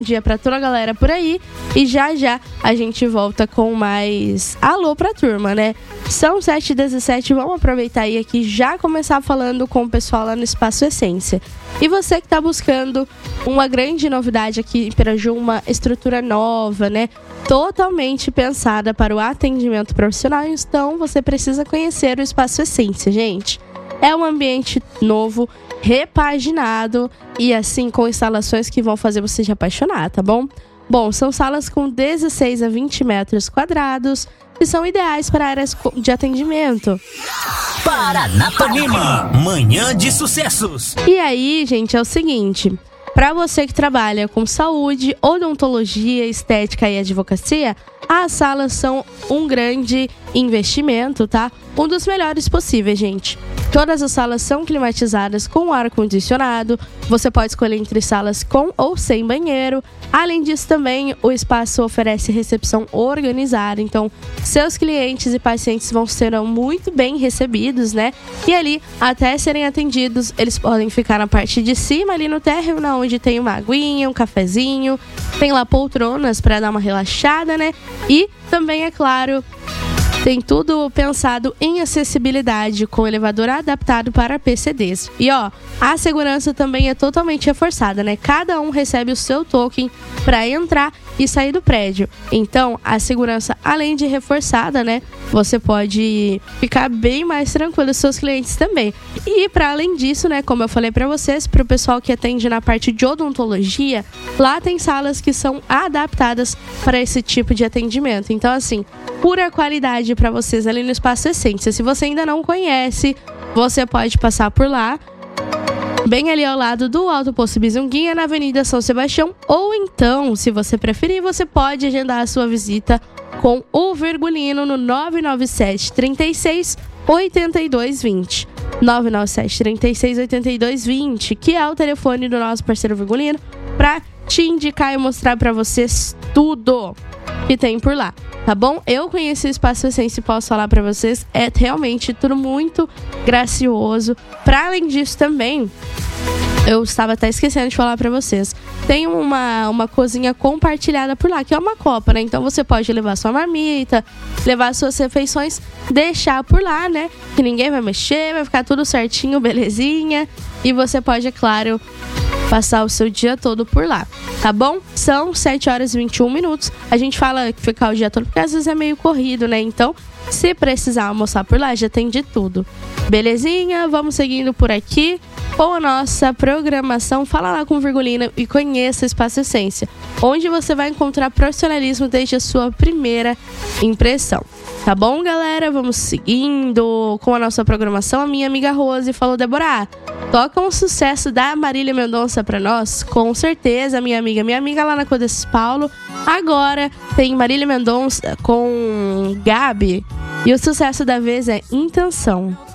dia pra toda a galera por aí. E já a gente volta com mais alô pra turma, né? São 7h17, vamos aproveitar aí aqui já começar falando com o pessoal lá no Espaço Essência. E você que tá buscando uma grande novidade aqui em Piraju, uma estrutura nova, né? Totalmente pensada para o atendimento profissional, então você precisa conhecer o Espaço Essência, gente. É um ambiente novo, repaginado e assim com instalações que vão fazer você se apaixonar, tá bom? Bom, são salas com 16 a 20 metros quadrados que são ideais para áreas de atendimento. Paranapanema, manhã de sucessos. E aí, gente, é o seguinte, para você que trabalha com saúde, odontologia, estética e advocacia, as salas são um grande investimento, tá? Um dos melhores possíveis, gente. Todas as salas são climatizadas com ar-condicionado. Você pode escolher entre salas com ou sem banheiro. Além disso, também o espaço oferece recepção organizada. Então, seus clientes e pacientes serão muito bem recebidos, né? E ali, até serem atendidos, eles podem ficar na parte de cima, ali no térreo, onde tem uma aguinha, um cafezinho. Tem lá poltronas para dar uma relaxada, né? E também, é claro, tem tudo pensado em acessibilidade, com elevador adaptado para PCDs. E ó, a segurança também é totalmente reforçada, né? Cada um recebe o seu token para entrar e sair do prédio. Então, a segurança, além de reforçada, né? Você pode ficar bem mais tranquilo, seus clientes também. E para além disso, né? Como eu falei para vocês, para o pessoal que atende na parte de odontologia, lá tem salas que são adaptadas para esse tipo de atendimento. Então, assim, pura qualidade para vocês ali no Espaço Essência. Se você ainda não conhece, você pode passar por lá, bem ali ao lado do Alto Posto Bizunguinha, na Avenida São Sebastião. Ou então, se você preferir, você pode agendar a sua visita com o Virgulino no 997 36 82 20. 997 36 82 20, que é o telefone do nosso parceiro Virgulino, para te indicar e mostrar para vocês tudo que tem por lá, tá bom? Eu conheci o Espaço Essência e posso falar pra vocês, é realmente tudo muito gracioso. Pra além disso também, eu estava até esquecendo de falar pra vocês, tem uma cozinha compartilhada por lá, que é uma copa, né? Então você pode levar sua marmita, levar suas refeições, deixar por lá, né? Que ninguém vai mexer, vai ficar tudo certinho, belezinha. E você pode, é claro, passar o seu dia todo por lá, tá bom? São 7h21. A gente fala que ficar o dia todo porque às vezes é meio corrido, né? Então, se precisar almoçar por lá, já tem de tudo. Belezinha? Vamos seguindo por aqui com a nossa programação. Fala lá com o Virgulino e conheça o Espaço Essência, onde você vai encontrar profissionalismo desde a sua primeira impressão. Tá bom, galera? Vamos seguindo com a nossa programação. A minha amiga Rose falou: Débora, toca um sucesso da Marília Mendonça pra nós. Com certeza, minha amiga lá na Codesses Paulo. Agora tem Marília Mendonça com Gabi. E o sucesso da vez é Intenção.